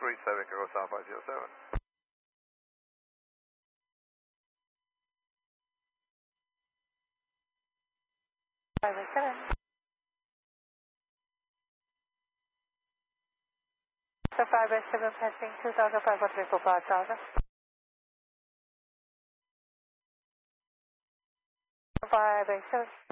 37 Echo South 507. Five 7. So 5 7 passing 2,500 for 5,000. 5 7.